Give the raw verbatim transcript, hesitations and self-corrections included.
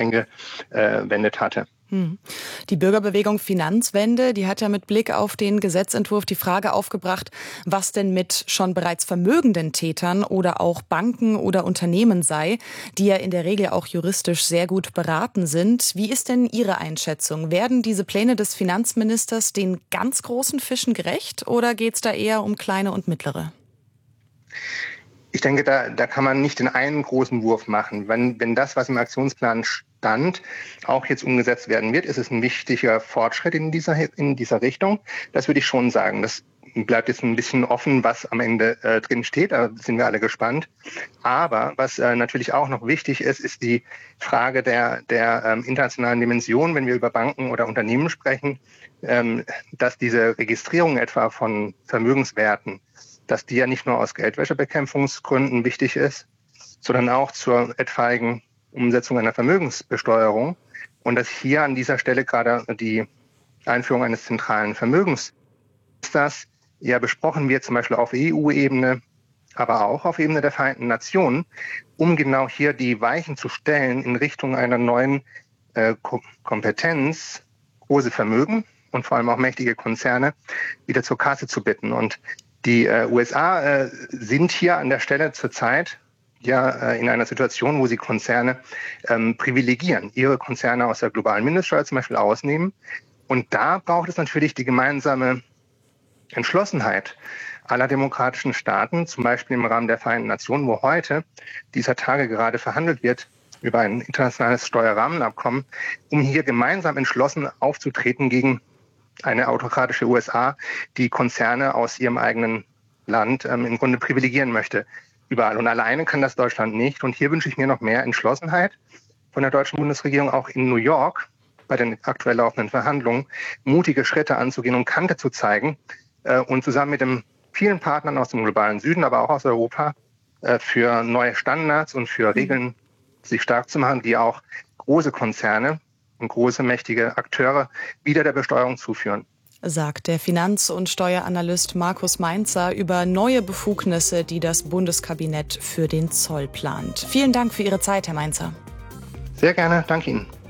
eingewendet äh, hatte. Die Bürgerbewegung Finanzwende, die hat ja mit Blick auf den Gesetzentwurf die Frage aufgebracht, was denn mit schon bereits vermögenden Tätern oder auch Banken oder Unternehmen sei, die ja in der Regel auch juristisch sehr gut beraten sind. Wie ist denn Ihre Einschätzung? Werden diese Pläne des Finanzministers den ganz großen Fischen gerecht oder geht es da eher um kleine und mittlere? Ich denke, da, da kann man nicht den einen großen Wurf machen. Wenn, wenn das, was im Aktionsplan stand, auch jetzt umgesetzt werden wird, ist es ein wichtiger Fortschritt in dieser, in dieser Richtung. Das würde ich schon sagen. Das bleibt jetzt ein bisschen offen, was am Ende äh, drin steht. Da sind wir alle gespannt. Aber was äh, natürlich auch noch wichtig ist, ist die Frage der, der ähm, internationalen Dimension, wenn wir über Banken oder Unternehmen sprechen, ähm, dass diese Registrierung etwa von Vermögenswerten, dass die ja nicht nur aus Geldwäschebekämpfungsgründen wichtig ist, sondern auch zur etwaigen Umsetzung einer Vermögensbesteuerung. Und dass hier an dieser Stelle gerade die Einführung eines zentralen Vermögensregisters ja besprochen wird, zum Beispiel auf E U-Ebene, aber auch auf Ebene der Vereinten Nationen, um genau hier die Weichen zu stellen in Richtung einer neuen äh, Kompetenz, große Vermögen und vor allem auch mächtige Konzerne wieder zur Kasse zu bitten. Und die äh, U S A äh, sind hier an der Stelle zurzeit ja äh, in einer Situation, wo sie Konzerne ähm, privilegieren, ihre Konzerne aus der globalen Mindeststeuer zum Beispiel ausnehmen. Und da braucht es natürlich die gemeinsame Entschlossenheit aller demokratischen Staaten, zum Beispiel im Rahmen der Vereinten Nationen, wo heute dieser Tage gerade verhandelt wird über ein internationales Steuerrahmenabkommen, um hier gemeinsam entschlossen aufzutreten gegen eine autokratische U S A, die Konzerne aus ihrem eigenen Land ähm, im Grunde privilegieren möchte. Überall. Und alleine kann das Deutschland nicht. Und hier wünsche ich mir noch mehr Entschlossenheit von der deutschen Bundesregierung, auch in New York bei den aktuell laufenden Verhandlungen, mutige Schritte anzugehen und Kante zu zeigen äh, und zusammen mit den vielen Partnern aus dem globalen Süden, aber auch aus Europa, äh, für neue Standards und für Regeln sich stark zu machen, die auch große Konzerne und große, mächtige Akteure wieder der Besteuerung zuführen. Sagt der Finanz- und Steueranalyst Markus Mainzer über neue Befugnisse, die das Bundeskabinett für den Zoll plant. Vielen Dank für Ihre Zeit, Herr Mainzer. Sehr gerne, danke Ihnen.